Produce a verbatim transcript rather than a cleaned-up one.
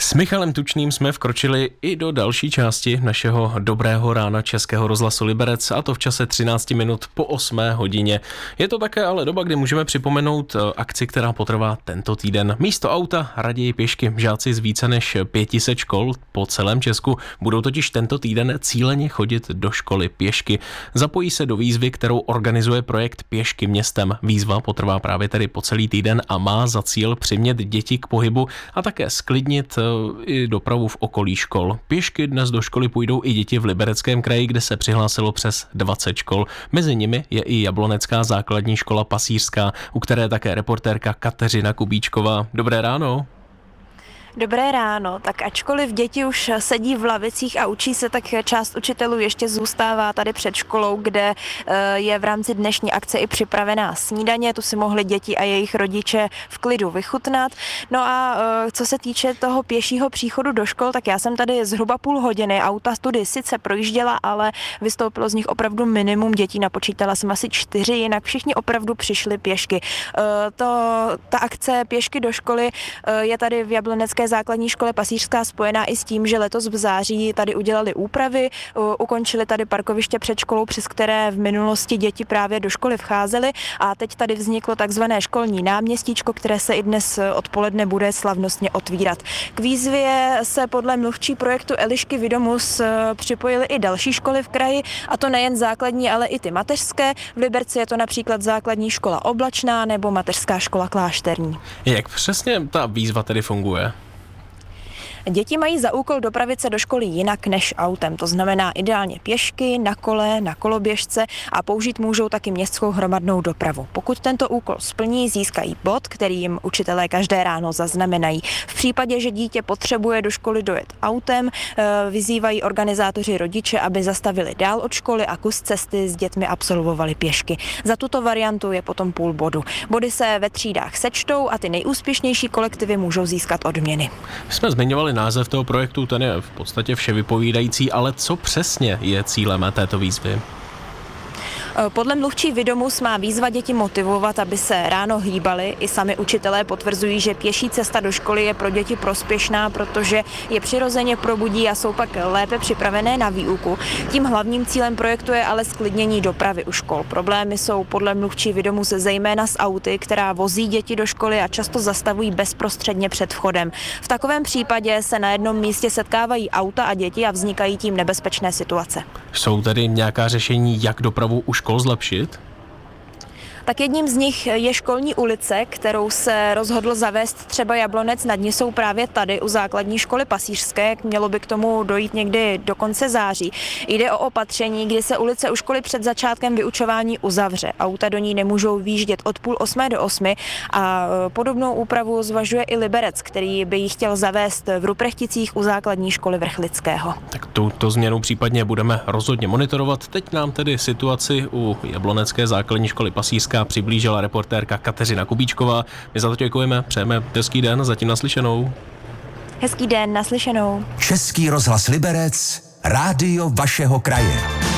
S Michalem Tučným jsme vkročili i do další části našeho dobrého rána Českého rozhlasu Liberec, a to v čase třináct minut po osmé hodině. Je to také ale doba, kdy můžeme připomenout akci, která potrvá tento týden. Místo auta raději pěšky. Žáci z více než pěti set škol po celém Česku budou totiž tento týden cíleně chodit do školy pěšky. Zapojí se do výzvy, kterou organizuje projekt Pěšky městem. Výzva potrvá právě tedy po celý týden a má za cíl přimět děti k pohybu a také sklidnit i dopravu v okolí škol. Pěšky dnes do školy půjdou i děti v Libereckém kraji, kde se přihlásilo přes dvacet škol. Mezi nimi je i Jablonecká základní škola Pasířská, u které také reportérka Kateřina Kubíčková. Dobré ráno. Dobré ráno. Tak ačkoliv děti už sedí v lavicích a učí se, tak část učitelů ještě zůstává tady před školou, kde je v rámci dnešní akce i připravená snídaně. Tu si mohli děti a jejich rodiče v klidu vychutnat. No a co se týče toho pěšího příchodu do škol, tak já jsem tady zhruba půl hodiny. Auta tudy sice projížděla, ale vystoupilo z nich opravdu minimum dětí. Napočítala jsem asi čtyři, jinak všichni opravdu přišli pěšky. To, ta akce Pěšky do školy je tady v Jablonecké základní škole Pasířská spojená i s tím, že letos v září tady udělali úpravy, ukončili tady parkoviště před školou, přes které v minulosti děti právě do školy vcházely, a teď tady vzniklo takzvané školní náměstíčko, které se i dnes odpoledne bude slavnostně otvírat. K výzvě se podle mluvčí projektu Elišky Vidomus připojily i další školy v kraji, a to nejen základní, ale i ty mateřské. V Liberci je to například základní škola Oblačná nebo mateřská škola Klášterní. Jak přesně ta výzva tedy funguje? Děti mají za úkol dopravit se do školy jinak než autem, to znamená ideálně pěšky, na kole, na koloběžce, a použít můžou taky městskou hromadnou dopravu. Pokud tento úkol splní, získají bod, který jim učitelé každé ráno zaznamenají. V případě, že dítě potřebuje do školy dojet autem, vyzývají organizátoři rodiče, aby zastavili dál od školy a kus cesty s dětmi absolvovali pěšky. Za tuto variantu je potom půl bodu. Body se ve třídách sečtou a ty nejúspěšnější kolektivy můžou získat odměny. Jsme zmiňovali název toho projektu, ten je v podstatě vševypovídající, ale co přesně je cílem této výzvy? Podle mluvčí Vidomus má výzva děti motivovat, aby se ráno hýbali. I sami učitelé potvrzují, že pěší cesta do školy je pro děti prospěšná, protože je přirozeně probudí a jsou pak lépe připravené na výuku. Tím hlavním cílem projektu je ale sklidnění dopravy u škol. Problémy jsou podle mluvčí Vidomus zejména s auty, která vozí děti do školy a často zastavují bezprostředně před vchodem. V takovém případě se na jednom místě setkávají auta a děti a vznikají tím nebezpečné situace. Jsou tedy nějaká řešení, jak dopravu u škol zlepšit? Tak jedním z nich je školní ulice, kterou se rozhodl zavést třeba Jablonec nad Nisou právě tady u základní školy Pasířské. Mělo by k tomu dojít někdy do konce září. Jde o opatření, kdy se ulice u školy před začátkem vyučování uzavře. Auta do ní nemůžou výjíždět od půl osmé do osmi, a podobnou úpravu zvažuje i Liberec, který by ji chtěl zavést v Ruprechticích u základní školy Vrchlického. Tak tuto změnu případně budeme rozhodně monitorovat. Teď nám tedy situaci u Jablonecké základní školy Pasířská přiblížila reportérka Kateřina Kubíčková. My za to děkujeme, přejeme hezký den, zatím naslyšenou. Hezký den, naslyšenou. Český rozhlas Liberec, rádio vašeho kraje.